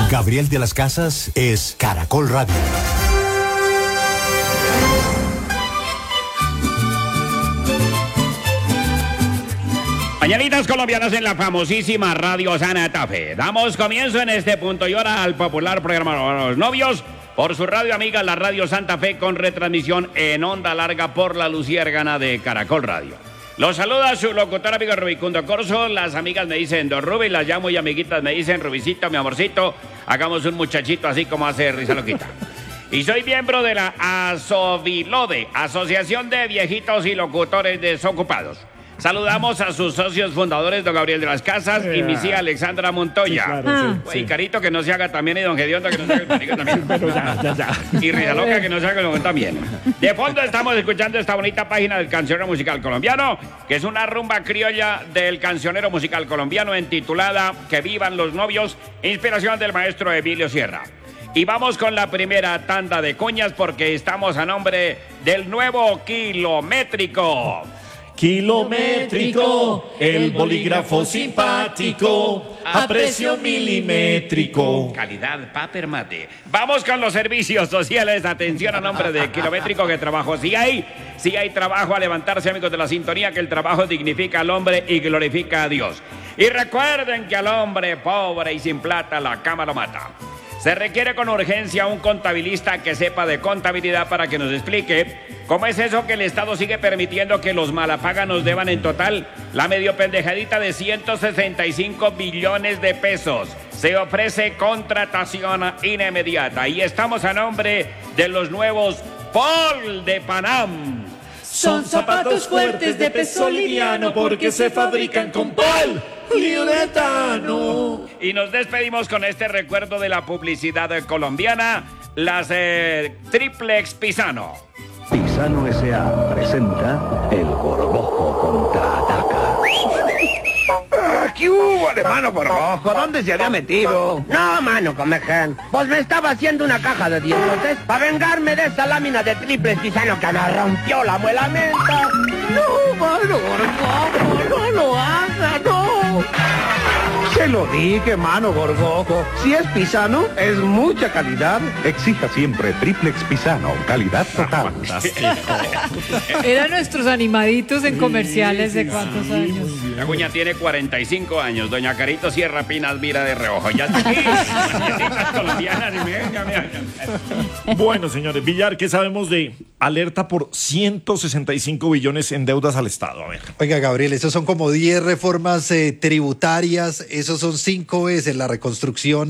Gabriel de las Casas es Caracol Radio. Mañanitas colombianas en la famosísima Radio Santa Fe. Damos comienzo en este punto y hora al popular programa Los Novios por su radio amiga, la Radio Santa Fe, con retransmisión en onda larga por la Luciérgana de Caracol Radio. Los saluda su locutor amigo Rubicundo Corso. Las amigas me dicen Don Rubi, las llamo y amiguitas me dicen Rubicito, mi amorcito. Hagamos un muchachito así como hace Risa Loquita. Y soy miembro de la ASOVILODE, Asociación de Viejitos y Locutores Desocupados. Saludamos a sus socios fundadores, don Gabriel de las Casas y mi tía Alexandra Montoya. Sí, claro, sí. Carito, que no se haga también, y don Gediondo, que no se haga también. Pero ya. Y Risa Loca, que no se haga también. De fondo estamos escuchando esta bonita página del cancionero musical colombiano, que es una rumba criolla del cancionero musical colombiano intitulada Que vivan los novios, inspiración del maestro Emilio Sierra. Y vamos con la primera tanda de cuñas porque estamos a nombre del nuevo Kilométrico. Kilométrico, el bolígrafo simpático, a precio milimétrico. Calidad paper mate. Vamos con los servicios sociales. Atención a nombre de Kilométrico, que trabajo sí hay trabajo a levantarse, amigos de la sintonía, que el trabajo dignifica al hombre y glorifica a Dios. Y recuerden que al hombre pobre y sin plata la cama lo mata. Se requiere con urgencia un contabilista que sepa de contabilidad para que nos explique cómo es eso que el Estado sigue permitiendo que los malapagas nos deban en total la medio pendejadita de 165 billones de pesos. Se ofrece contratación inmediata y estamos a nombre de los nuevos Paul de Panam. Son zapatos fuertes de peso liviano porque se fabrican con poliuretano. Y nos despedimos con este recuerdo de la publicidad colombiana, las Triplex Pisano. Pisano S.A. presenta El Gorgojo contraataca. ¿Qué hubo, hermano Gorgojo? ¿Dónde se había metido? No, mano, Comején. Pues me estaba haciendo una caja de dientes para vengarme de esa lámina de triple pisano que me rompió la muela menta. No, mano Gorgojo, no lo haga, no. Se lo dije, mano Gorgojo. Si es pisano, es mucha calidad. Exija siempre Triplex Pisano, calidad total. Eran nuestros animaditos en comerciales de cuántos años. La cuña tiene 45 años. Doña Carito Sierra Pinas mira de reojo. Ya está aquí. Bueno, señores, Villar, ¿qué sabemos de alerta por 165 billones en deudas al Estado? A ver. Oiga, Gabriel, esos son como 10 reformas tributarias. Esos son 5 veces la reconstrucción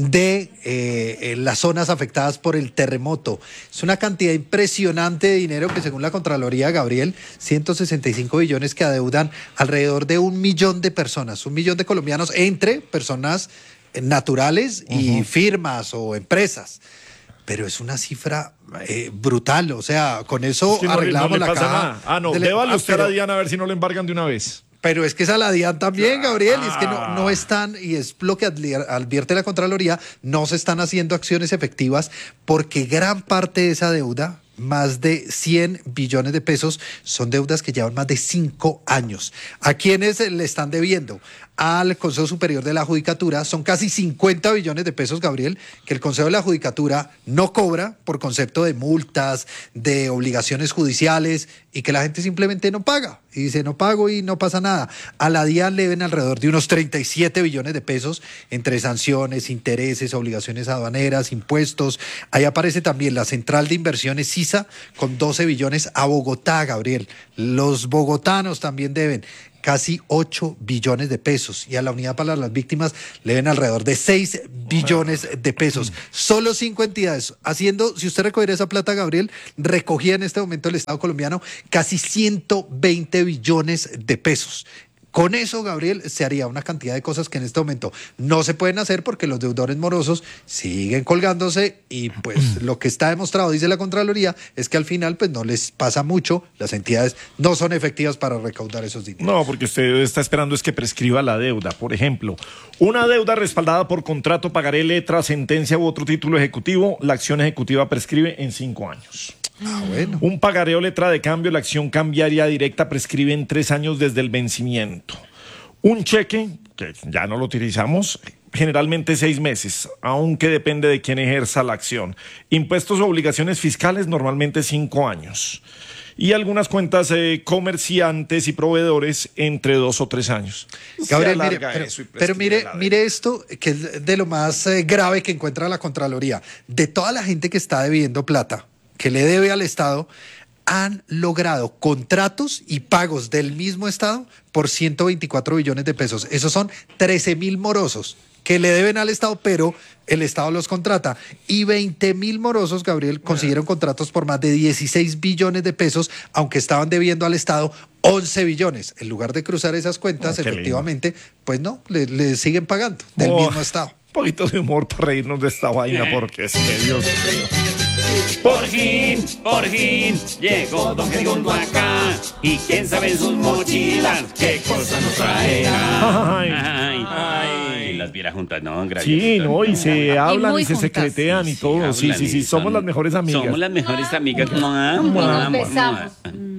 de las zonas afectadas por el terremoto. Es una cantidad impresionante de dinero que, según la Contraloría, Gabriel, 165 billones que adeudan alrededor de 1 millón de personas, 1 millón de colombianos, entre personas naturales y firmas o empresas. Pero es una cifra brutal, o sea, con eso es que arreglamos no le la pasa caja. Nada. Ah, no, débale usted a Diana a ver si no le embargan de una vez. Pero es que es a la DIAN también, Gabriel, es que no están, y es lo que advierte la Contraloría, no se están haciendo acciones efectivas porque gran parte de esa deuda, más de 100 billones de pesos, son deudas que llevan más de 5 años. ¿A quiénes le están debiendo? Al Consejo Superior de la Judicatura. Son casi 50 billones de pesos, Gabriel, que el Consejo de la Judicatura no cobra por concepto de multas, de obligaciones judiciales, y que la gente simplemente no paga. Y dice, no pago y no pasa nada. A la DIAN le deben alrededor de unos 37 billones de pesos entre sanciones, intereses, obligaciones aduaneras, impuestos. Ahí aparece también la Central de Inversiones CISA con 12 billones a Bogotá, Gabriel. Los bogotanos también deben casi 8 billones de pesos, y a la Unidad para las Víctimas le ven alrededor de 6 billones de pesos. Solo 5 entidades haciendo, si usted recogiera esa plata, Gabriel, recogía en este momento el Estado colombiano casi 120 billones de pesos. Con eso, Gabriel, se haría una cantidad de cosas que en este momento no se pueden hacer porque los deudores morosos siguen colgándose, y pues lo que está demostrado, dice la Contraloría, es que al final pues no les pasa mucho, las entidades no son efectivas para recaudar esos dineros. No, porque usted está esperando es que prescriba la deuda. Por ejemplo, una deuda respaldada por contrato, pagaré, letra, sentencia u otro título ejecutivo, la acción ejecutiva prescribe en 5 años. Bueno. Un pagaré o letra de cambio, la acción cambiaria directa prescribe en 3 años desde el vencimiento. Un cheque, que ya no lo utilizamos, generalmente 6 meses, aunque depende de quién ejerza la acción. Impuestos o obligaciones fiscales, normalmente 5 años. Y algunas cuentas comerciantes y proveedores entre 2 o 3 años. Gabriel, mire esto, que es de lo más grave que encuentra la Contraloría. De toda la gente que está debiendo plata, que le debe al Estado, han logrado contratos y pagos del mismo Estado por 124 billones de pesos. Esos son 13.000 morosos que le deben al Estado, pero el Estado los contrata. Y 20.000 morosos, Gabriel, consiguieron contratos por más de 16 billones de pesos, aunque estaban debiendo al Estado 11 billones. En lugar de cruzar esas cuentas, efectivamente, pues no, le siguen pagando del mismo Estado. Un poquito de humor para reírnos de esta vaina, porque es que Dios mío. Por fin, llegó Don Gediondo acá. Y quién sabe en sus mochilas qué cosas nos traerá. Ay, las vieras juntas, ¿no? Gracias. Sí, no, y se hablan y se juntas. secretean y todo. Sí, somos las mejores amigas. Somos las mejores amigas. Nos besamos.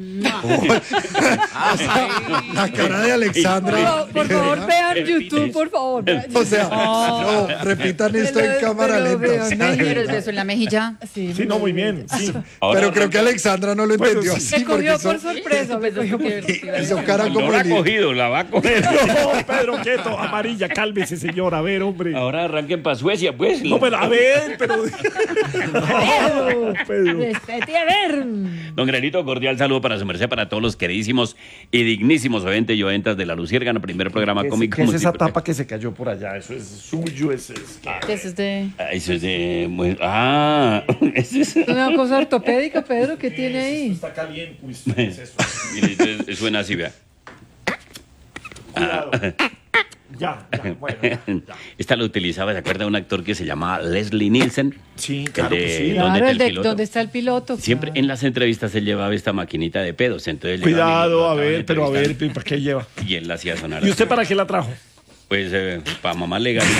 La cara de Alexandra. Por favor, vean YouTube, por favor. O sea, no, repitan esto en cámara lenta. Pero el beso en la mejilla. Sí, Sí, no, muy bien. Sí. Pero creo que Alexandra no lo entendió Bueno, sí. así. Me cogió porque por sorpresa. hizo cara No como la ha el... cogido, la va a coger. No, Pedro, quieto, amarilla, cálmese, señor. A ver, hombre. Ahora arranquen para Suecia, pues. No, pero a ver, pero. No, Pedro. Respete a ver. Don Granito, cordial saludo para su merced, para todos los queridísimos y dignísimos oyentes y oyentas de La Luciérgana, primer programa cómico. ¿Qué es esa tapa que se cayó por allá? Eso es suyo, ese es. Eso es de... Eso es de... eso es... Una cosa ortopédica, Pedro, ¿qué tiene ahí? Está caliente. Uy, ¿qué es eso? Mire, entonces, suena así, vea. Cuidado. Ya, bueno, ya. Esta lo utilizaba, ¿se acuerda de un actor que se llamaba Leslie Nielsen? Sí, El claro de que sí. ¿Dónde Claro, está el de piloto? ¿dónde está el piloto? Siempre en las entrevistas él llevaba esta maquinita de pedos, entonces Cuidado, a llegaban y lo ver, pero a ver, entrevistaban, ¿para qué lleva? y él la hacía sonar. ¿Y usted así. para qué la trajo? Pues para mamá le ganó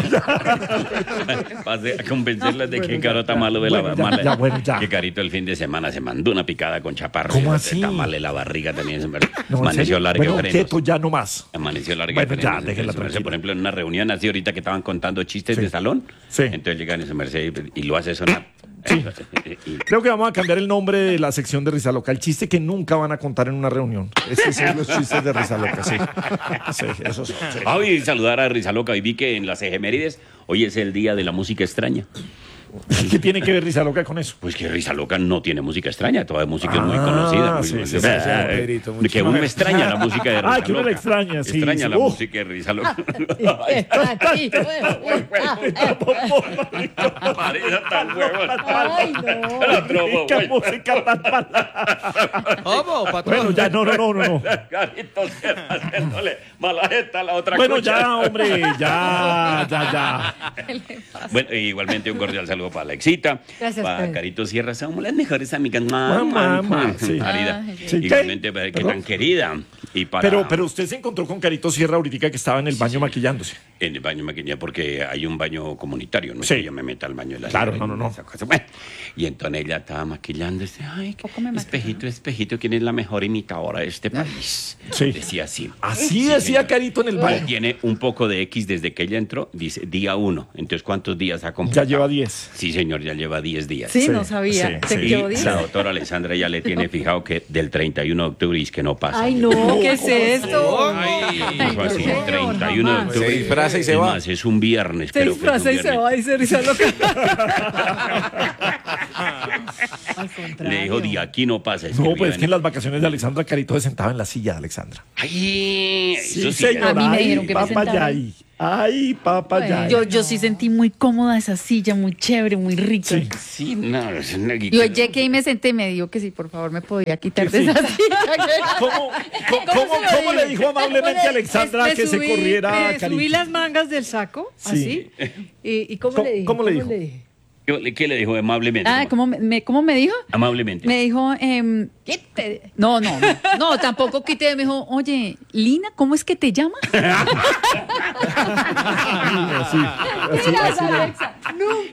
para convencerlas de que Caro está malo de la ya. Que Carito el fin de semana se mandó una picada con chaparro. ¿Cómo así? Está mal de la barriga también. No, ¿en Amaneció serio? larga Bueno, de frenos. quieto, ya no más. Amaneció larga Bueno, de ya, frenos. déjela Entonces, tranquila. por ejemplo, en una reunión así ahorita que estaban contando chistes Sí. de salón. Sí. Entonces llegan y su merced y lo hace sonar. Sí. Y- Creo que vamos a cambiar el nombre de la sección de Risa Loca. El chiste que nunca van a contar en una reunión. Esos son los chistes de Risa Loca, sí. Sí, esos son. Sí. y saludar a Risa Loca. Y vi que en las efemérides hoy es el día de la música extraña. ¿Qué tiene que ver Risa Loca con eso? Pues que Risa Loca no tiene música extraña, toda música es muy conocida. Muy sí, conocida. sí, Pedrito, mucho Que uno mejor. extraña la música de Risa Loca. Que uno la extraña, sí. Extraña sí. la música de Risa Loca. Marisa tan huevón. Ay, no. La trobo, ¿Qué güey. música tan mala? Bueno, ya, no. Carito Sierra haciéndole mala jeta a la otra Bueno, cucha. ya, hombre, ya. Bueno, igualmente un cordial saludo para Alexita, Gracias, para Pedro. Carito Sierra, somos las mejores amigas. Mamá, sí. Marida. Sí, Igualmente, ¿qué? que tan querida. Y para Pero usted se encontró con Carito Sierra ahorita que estaba en el baño maquillándose. en el baño maquinilla, porque hay un baño comunitario, no es Sí. que yo me meta al baño de la Claro, señora, no. esa cosa. Bueno, y entonces ella estaba maquillándose. Ay, Poco me espejito, ¿quién es la mejor imitadora de este país? Sí. Decía así. Así Sí, decía señor. Carito en el baño. Tiene un poco de X desde que ella entró, dice día 1. Entonces, ¿cuántos días ha Ya completado? lleva 10. Sí, señor, ya lleva 10 días. Sí, Sí, no sabía. sí, Se sí. quedó Y bien. la doctora Alexandra ya le tiene fijado que del 31 de octubre es que no pasa. Ay, no, ¿qué es esto? Dijo así, no, 31 de jamás. octubre. Se disfraza y se Es va. más, es un viernes. Se creo que es un disfraza y se viernes. va y se Risa Loca. Al contrario. Le dijo, de aquí no pasa. Es No, que pues es viene- que en las vacaciones de Alexandra, Carito se sentaba en la silla de Alexandra. Ay, Sí, eso sí. señor. A mí me Ay, dijeron que me sentara. papayay. Ay, papayay. Yo sí sentí muy cómoda esa silla, muy chévere, muy rica. Sí. Sí, no, es una Yo llegué y me senté y me dijo que sí, por favor, me podía quitar de esa silla. ¿Cómo le dijo amablemente a Alexandra Me que se subí- corriera me Carito? subí las mangas del saco, Sí. así. ¿Y cómo ¿Cómo- le dije? cómo le dijo? dije? ¿Qué le dijo amablemente? Ah, ¿cómo me dijo? Amablemente. Me dijo, no, tampoco quité. Me dijo, oye, Lina, ¿cómo es que te llamas? Sí, así, Mira, Alexa,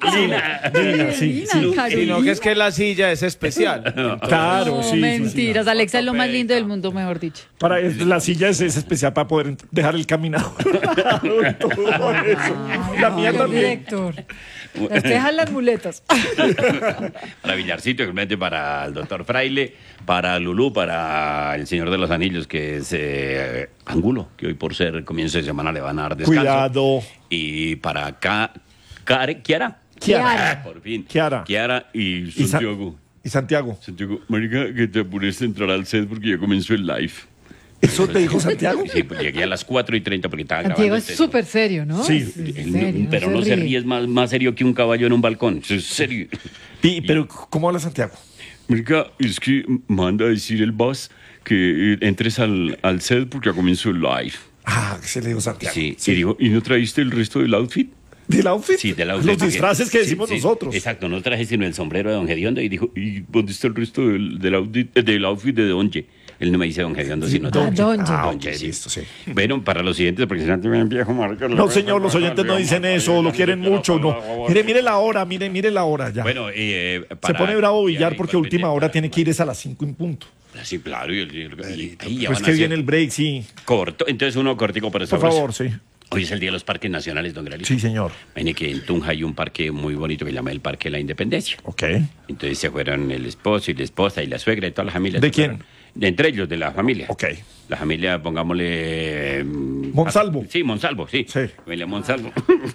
Lina, sí. Sino que es que la silla es especial. Claro, No, sí. mentiras. Alexa es lo más lindo del mundo, mejor dicho. La silla es especial para poder dejar el caminador. Todo eso. La mía Ay, también. Héctor. Las dejan las muletas. Para Villarcito, igualmente para el doctor Fraile, para Lulú, para el Señor de los Anillos, que es Angulo, que hoy por ser comienzo de semana le van a dar descanso. Cuidado. Y para Kiara. Por fin. Kiara y Santiago. Y Santiago. Santiago, marica, que te apures a entrar al set porque ya comenzó el live. ¿Eso te dijo Santiago? Sí, pues llegué a las 4:30 porque estaba Santiago grabando. es súper serio, ¿no? Sí. Serio, Pero no se ríe, es más serio que un caballo en un balcón. Es serio. Pero, ¿cómo habla Santiago? Marica, es que manda a decir el boss que entres al set porque ya comenzó el live. Ah, que se le dijo Santiago. Sí. Y digo, ¿y no trajiste el resto del outfit? ¿Del outfit? Sí, del outfit. Los disfraces que decimos nosotros. Exacto, no traje sino el sombrero de Don Gediondo y dijo, ¿y dónde está el resto del outfit de Donje? Él no me dice Don Gediondo, sino Donje. Ok, sí. listo, sí. Bueno, para los siguientes, porque si no te ven viejo, marica. No, señor, los oyentes no dicen eso, lo quieren mucho, no. Mire la hora, mire la hora ya. Bueno, se pone bravo Villar porque última hora tiene que ir a las 5 en punto. Sí, claro. Pues que viene el break, sí. Corto, entonces uno cortico para Por favor, sí. Hoy es el Día de los Parques Nacionales, don Gralito. Sí, señor. Viene que en Tunja hay un parque muy bonito que se llama el Parque de la Independencia. Ok. Entonces se fueron el esposo y la esposa y la suegra y todas las familias. ¿De quién? Entre ellos, de la familia. Ok. La familia, pongámosle... Monsalvo. Sí, Monsalvo, sí. Sí. Familia Monsalvo.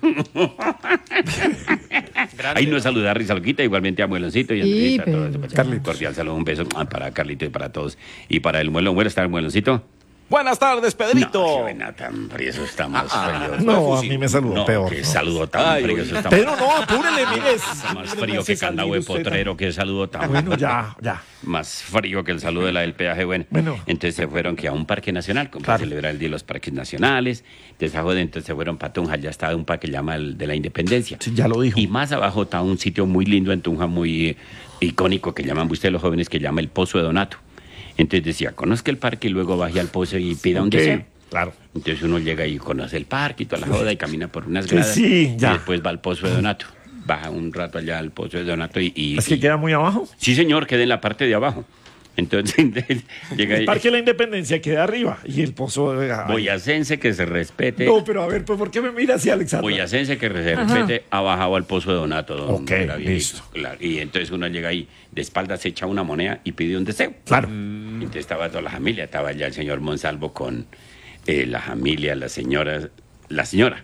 Ahí no es saludar Rizalquita, igualmente a Mueloncito y a Sí, Andresita, todo eso. pero ya. Carlitos. Cordial saludo, un beso para Carlito y para todos. Y para el Muelo, ¿está el Mueloncito? Buenas tardes, Pedrito. No, qué buena, tan frío, eso está más frío. No, a mí me saludó No, peor. qué saludo tan frío, eso está Pero no, apúrele, mire. está más frío que candado de potrero, qué saludo tan Bueno, ya. más frío que el saludo de la del peaje, bueno. Entonces se fueron que a un parque nacional, como para celebrar el Día de los Parques Nacionales. Entonces se fueron para Tunja, ya estaba un parque que llama el de la Independencia. Sí, ya lo dijo. Y más abajo está un sitio muy lindo en Tunja, muy icónico, que llaman ustedes los jóvenes, que llama el Pozo de Donato. Entonces decía, conozca el parque y luego baje al pozo y pida un deseo. Claro. Entonces uno llega y conoce el parque y toda la joda y camina por unas gradas. Sí, ya. Y después va al Pozo de Donato. Baja un rato allá al Pozo de Donato y ¿Es que queda muy abajo? Sí, señor, queda en la parte de abajo. Entonces llega El ahí. Parque de la Independencia queda arriba y el pozo de... Boyacense que se respete. No, pero a ver, pues, ¿por qué me mira así, Alexandra? Boyacense que se respete ha bajado al Pozo de Donato. Ok, listo. Claro. Y entonces uno llega ahí, de espaldas se echa una moneda y pide un deseo. Claro. Entonces estaba toda la familia, estaba ya el señor Monsalvo con la familia, la señora, la señora,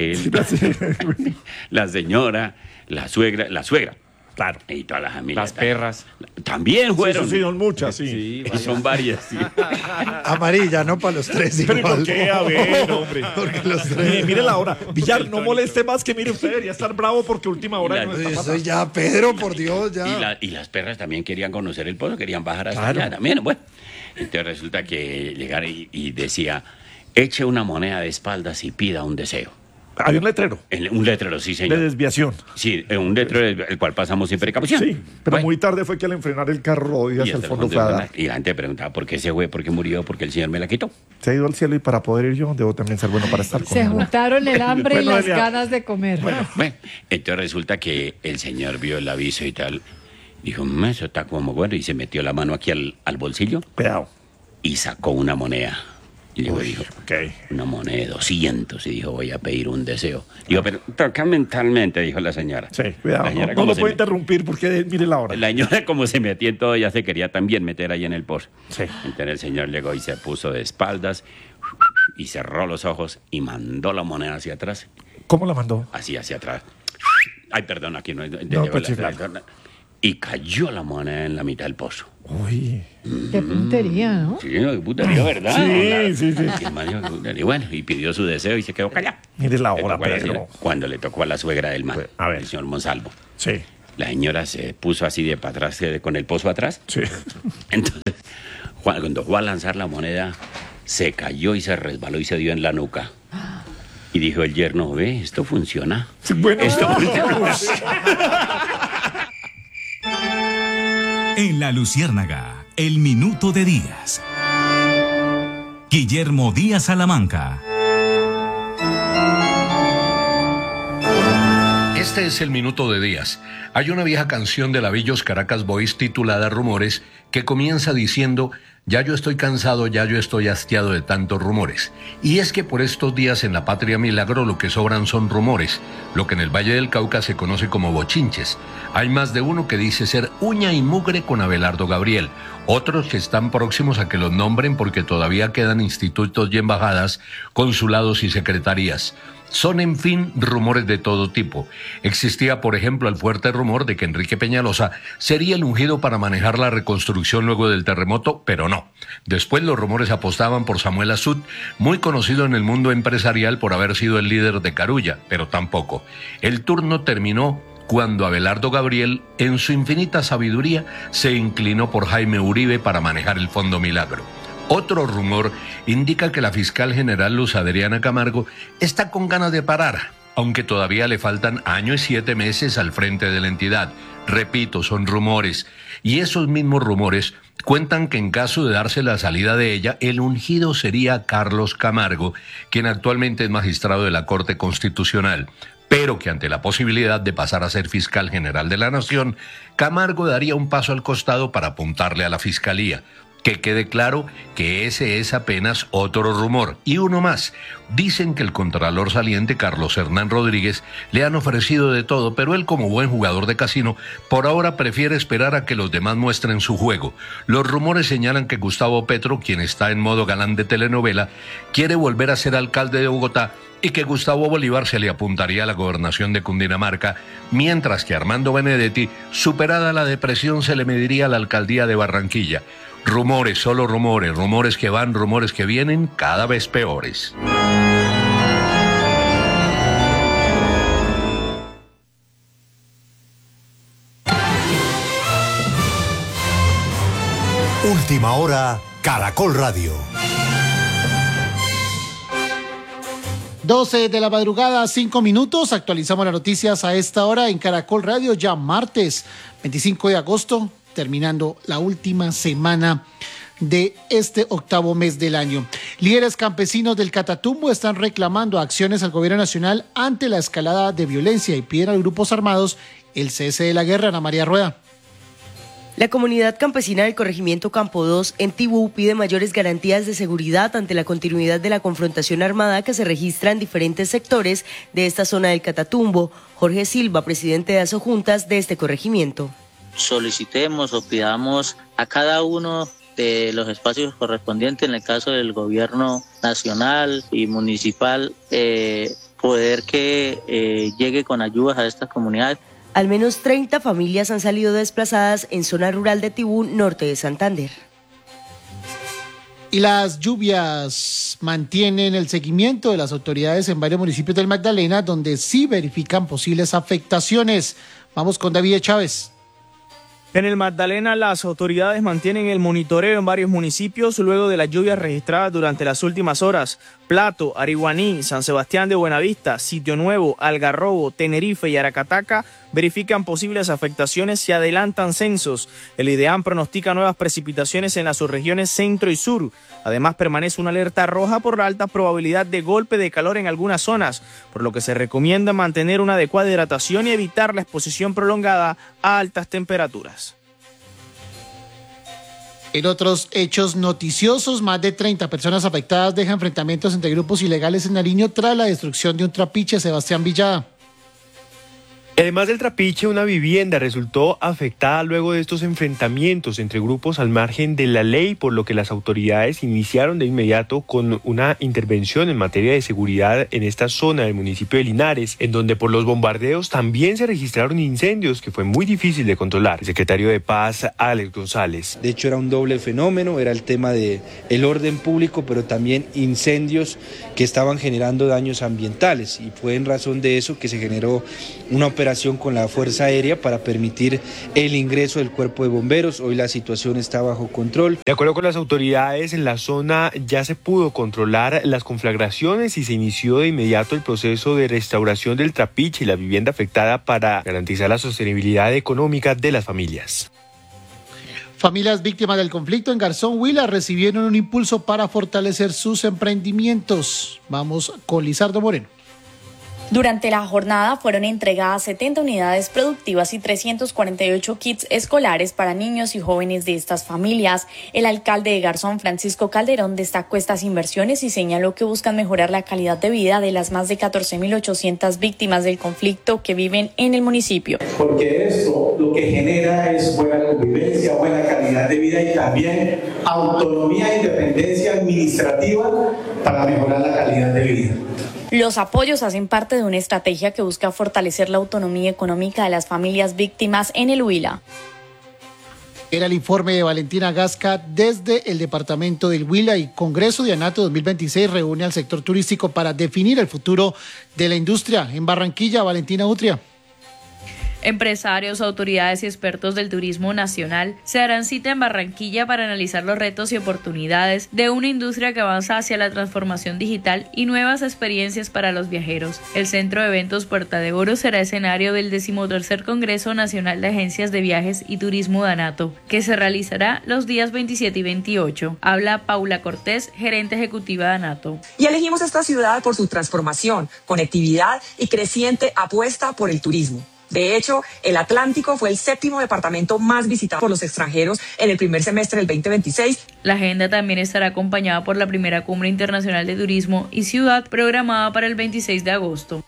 la suegra. Claro. Y toda la familia. Las perras. También fueron. Sí, son muchas, sí. Y son varias, sí. Amarilla, no para los tres Pero igual. ¿por qué? A ver, hombre. Porque los tres... Mire la hora. Villar, no moleste más que mire usted debería estar bravo porque última hora no está Eso pasando. ya, Pedro, por Dios, ya. Y las perras también querían conocer el pozo, querían bajar hasta Claro. allá también. Bueno, entonces resulta que llegaron y decía, eche una moneda de espaldas y pida un deseo. Había un letrero Un letrero, sí, de señor. desviación. Sí, un letrero el cual pasamos sin precaución. Sí, pero Bueno, muy tarde fue que al enfrenar el carro y hacia el hasta fondo fue a dar. y la gente preguntaba, ¿por qué se fue? ¿Por qué murió? ¿Por qué el señor me la quitó? Se ha ido al cielo y para poder ir yo debo también ser bueno para estar con Se él. juntaron el hambre y Bueno, las Elia. ganas de comer. Bueno, entonces resulta que el señor vio el aviso y tal. Dijo, eso está como bueno. Y se metió la mano aquí al bolsillo Cuidado. y sacó una moneda. Y luego dijo, Ok. una moneda de 200. Y dijo, voy a pedir un deseo. Dijo, pero toca mentalmente, dijo la señora. Sí, cuidado. La señora No como lo se puede me- interrumpir porque mire la hora. La señora como se metía en todo, ya se quería también meter ahí en el pozo. Sí. Entonces el señor llegó y se puso de espaldas y cerró los ojos y mandó la moneda hacia atrás. ¿Cómo la mandó? Así hacia atrás. Ay, perdón, aquí no. pues, chiflando. Y cayó la moneda en la mitad del pozo. Uy. Qué puntería, ¿no? Sí, qué putería, ¿verdad? Sí. Y Mario, qué putería. Bueno, y pidió su deseo y se quedó callado. Mire la Le hora, tocó a la Pedro. señora. Cuando le tocó a la suegra del man, Pues, a ver. el señor Monsalvo. Sí. La señora se puso así de para atrás, con el pozo atrás. Sí. Entonces, cuando fue a lanzar la moneda, se cayó y se resbaló y se dio en la nuca. Y dijo el yerno, ve, esto funciona. Bueno, Esto funciona. En La Luciérnaga, el minuto de Díaz. Guillermo Díaz Salamanca. Este es el Minuto de Días. Hay una vieja canción de la Villos Caracas Boys titulada Rumores que comienza diciendo: ya yo estoy cansado, ya yo estoy hastiado de tantos rumores. Y es que por estos días en la Patria Milagro lo que sobran son rumores, lo que en el Valle del Cauca se conoce como bochinches. Hay más de uno que dice ser uña y mugre con Abelardo Gabriel, otros que están próximos a que los nombren porque todavía quedan institutos y embajadas, consulados y secretarías. Son, en fin, rumores de todo tipo. Existía, por ejemplo, el fuerte rumor de que Enrique Peñalosa sería el ungido para manejar la reconstrucción luego del terremoto, pero no. Después los rumores apostaban por Samuel Azud, muy conocido en el mundo empresarial por haber sido el líder de Carulla, pero tampoco. El turno terminó cuando Abelardo Gabriel, en su infinita sabiduría, se inclinó por Jaime Uribe para manejar el Fondo Milagro. Otro rumor indica que la fiscal general Luz Adriana Camargo está con ganas de parar, aunque todavía le faltan año y 7 meses al frente de la entidad. Repito, son rumores. Y esos mismos rumores cuentan que en caso de darse la salida de ella, el ungido sería Carlos Camargo, quien actualmente es magistrado de la Corte Constitucional. Pero que ante la posibilidad de pasar a ser fiscal general de la Nación, Camargo daría un paso al costado para apuntarle a la fiscalía. Que quede claro que ese es apenas otro rumor. Y uno más. Dicen que el contralor saliente Carlos Hernán Rodríguez le han ofrecido de todo, pero él, como buen jugador de casino, por ahora prefiere esperar a que los demás muestren su juego. Los rumores señalan que Gustavo Petro, quien está en modo galán de telenovela, quiere volver a ser alcalde de Bogotá y que Gustavo Bolívar se le apuntaría a la gobernación de Cundinamarca, mientras que Armando Benedetti, superada la depresión, se le mediría a la alcaldía de Barranquilla. Rumores, solo rumores, rumores que van, rumores que vienen, cada vez peores. Última hora, Caracol Radio. 12 de la madrugada, 5 minutos. Actualizamos las noticias a esta hora en Caracol Radio, ya martes 25 de agosto. Terminando la última semana de este octavo mes del año. Líderes campesinos del Catatumbo están reclamando acciones al gobierno nacional ante la escalada de violencia y piden a los grupos armados el cese de la guerra. Ana María Rueda. La comunidad campesina del corregimiento Campo 2 en Tibú pide mayores garantías de seguridad ante la continuidad de la confrontación armada que se registra en diferentes sectores de esta zona del Catatumbo. Jorge Silva, presidente de Asojuntas de este corregimiento. Solicitemos o pidamos a cada uno de los espacios correspondientes, en el caso del gobierno nacional y municipal, poder que llegue con ayudas a estas comunidades. Al menos 30 familias han salido desplazadas en zona rural de Tibú, norte de Santander. Y las lluvias mantienen el seguimiento de las autoridades en varios municipios del Magdalena, donde sí verifican posibles afectaciones. Vamos con David Chávez. En el Magdalena, las autoridades mantienen el monitoreo en varios municipios luego de las lluvias registradas durante las últimas horas. Plato, Ariguaní, San Sebastián de Buenavista, Sitio Nuevo, Algarrobo, Tenerife y Aracataca verifican posibles afectaciones y adelantan censos. El IDEAM pronostica nuevas precipitaciones en las subregiones centro y sur. Además, permanece una alerta roja por la alta probabilidad de golpe de calor en algunas zonas, por lo que se recomienda mantener una adecuada hidratación y evitar la exposición prolongada a altas temperaturas. En otros hechos noticiosos, más de 30 personas afectadas dejan enfrentamientos entre grupos ilegales en Nariño tras la destrucción de un trapiche. Sebastián Villada. Además del trapiche, una vivienda resultó afectada luego de estos enfrentamientos entre grupos al margen de la ley, por lo que las autoridades iniciaron de inmediato con una intervención en materia de seguridad en esta zona del municipio de Linares, en donde por los bombardeos también se registraron incendios que fue muy difícil de controlar. El secretario de Paz, Alex González. De hecho, era un doble fenómeno, era el tema de el orden público, pero también incendios que estaban generando daños ambientales, y fue en razón de eso que se generó una operación con la Fuerza Aérea para permitir el ingreso del Cuerpo de Bomberos. Hoy la situación está bajo control. De acuerdo con las autoridades, en la zona ya se pudo controlar las conflagraciones y se inició de inmediato el proceso de restauración del trapiche y la vivienda afectada para garantizar la sostenibilidad económica de las familias. Familias víctimas del conflicto en Garzón Huila recibieron un impulso para fortalecer sus emprendimientos. Vamos con Lizardo Moreno. Durante la jornada fueron entregadas 70 unidades productivas y 348 kits escolares para niños y jóvenes de estas familias. El alcalde de Garzón, Francisco Calderón, destacó estas inversiones y señaló que buscan mejorar la calidad de vida de las más de 14.800 víctimas del conflicto que viven en el municipio. Porque esto lo que genera es buena convivencia, buena calidad de vida y también autonomía e independencia administrativa para mejorar la calidad de vida. Los apoyos hacen parte de una estrategia que busca fortalecer la autonomía económica de las familias víctimas en el Huila. Era el informe de Valentina Gasca desde el departamento del Huila. Y Congreso de Anato 2026 reúne al sector turístico para definir el futuro de la industria. En Barranquilla, Valentina Utria. Empresarios, autoridades y expertos del turismo nacional se darán cita en Barranquilla para analizar los retos y oportunidades de una industria que avanza hacia la transformación digital y nuevas experiencias para los viajeros. El Centro de Eventos Puerta de Oro será escenario del 13º Congreso Nacional de Agencias de Viajes y Turismo de Anato, que se realizará los días 27 y 28. Habla Paula Cortés, gerente ejecutiva de Anato. Y elegimos esta ciudad por su transformación, conectividad y creciente apuesta por el turismo. De hecho, el Atlántico fue el 7º departamento más visitado por los extranjeros en el primer semestre del 2026. La agenda también estará acompañada por la primera Cumbre Internacional de Turismo y Ciudad programada para el 26 de agosto.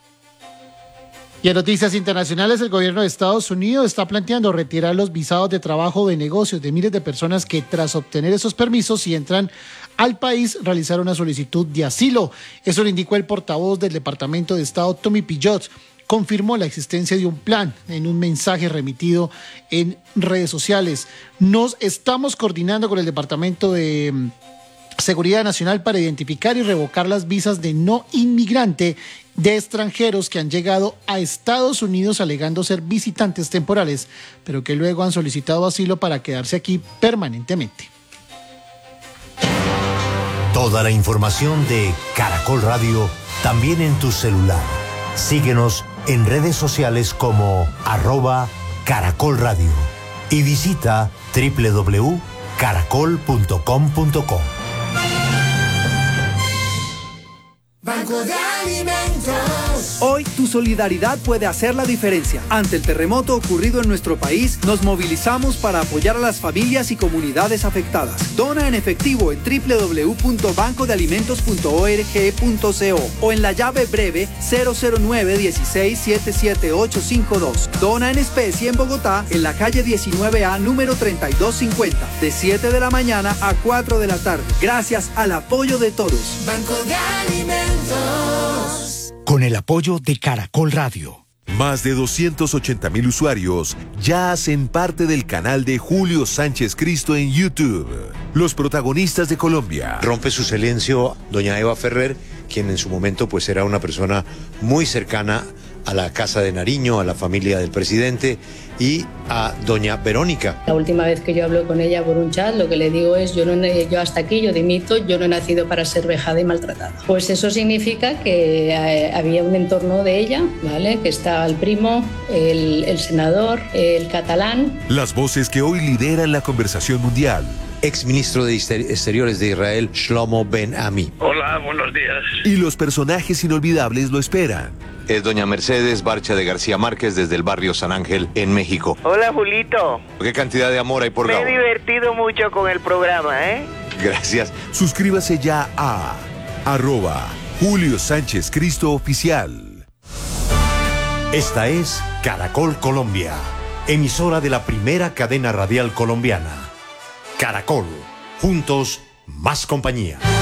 Y en noticias internacionales, el gobierno de Estados Unidos está planteando retirar los visados de trabajo de negocios de miles de personas que tras obtener esos permisos y entran al país realizar una solicitud de asilo. Eso lo indicó el portavoz del Departamento de Estado, Tommy Pillot. Confirmó la existencia de un plan en un mensaje remitido en redes sociales. Nos estamos coordinando con el Departamento de Seguridad Nacional para identificar y revocar las visas de no inmigrante de extranjeros que han llegado a Estados Unidos alegando ser visitantes temporales, pero que luego han solicitado asilo para quedarse aquí permanentemente. Toda la información de Caracol Radio también en tu celular. Síguenos en redes sociales como @Caracol Radio y visita www.caracol.com.co. Banco de Alimentos. Hoy tu solidaridad puede hacer la diferencia. Ante el terremoto ocurrido en nuestro país, nos movilizamos para apoyar a las familias y comunidades afectadas. Dona en efectivo en www.bancodealimentos.org.co o en la llave breve 009-16-77852. Dona en especie en Bogotá, en la calle 19A, número 3250, de 7 de la mañana a 4 de la tarde. Gracias al apoyo de todos. Banco de Alimentos. Con el apoyo de Caracol Radio. Más de 280.000 usuarios ya hacen parte del canal de Julio Sánchez Cristo en YouTube. Los protagonistas de Colombia. Rompe su silencio doña Eva Ferrer, quien en su momento pues era una persona muy cercana a la Casa de Nariño, a la familia del presidente y a doña Verónica. La última vez que yo hablo con ella por un chat, lo que le digo es yo hasta aquí, yo dimito, yo no he nacido para ser vejada y maltratada. Pues eso significa que había un entorno de ella, ¿vale? Que está el primo, el senador, el catalán. Las voces que hoy lideran la conversación mundial. Exministro de Exteriores de Israel, Shlomo Ben Ami. Hola, buenos días. Y los personajes inolvidables lo esperan. Es doña Mercedes Barcha de García Márquez desde el barrio San Ángel en México. Hola, Julito. ¿Qué cantidad de amor hay por Gabo? Me he divertido mucho con el programa, ¿eh? Gracias. Suscríbase ya a @Julio Sánchez Cristo Oficial. Esta es Caracol Colombia, emisora de la primera cadena radial colombiana. Caracol, juntos, más compañía.